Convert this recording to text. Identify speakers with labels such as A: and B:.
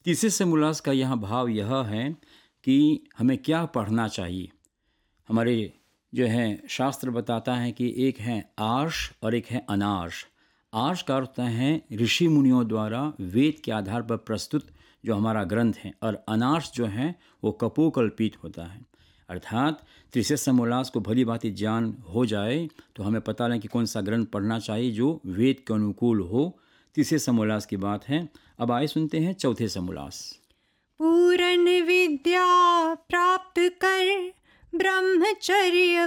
A: तीसरे समोल्लास का यहाँ भाव यह है कि हमें क्या पढ़ना चाहिए। हमारे जो है शास्त्र बताता है कि एक है आर्ष और एक है अनार्ष। आर्ष का अर्थ है ऋषि मुनियों द्वारा वेद के आधार पर प्रस्तुत जो हमारा ग्रंथ है, और अनार्ष जो है वो कपोकल्पित होता है। अर्थात तीसरे समोल्लास को भली भांति ज्ञान हो जाए तो हमें पता लगे कि कौन सा ग्रंथ पढ़ना चाहिए जो वेद के अनुकूल हो। तीसरे समोल्लास की बात है। अब आइए सुनते हैं चौथे समोल्लास।
B: पूर्ण विद्या प्राप्त कर ब्रह्मचर्य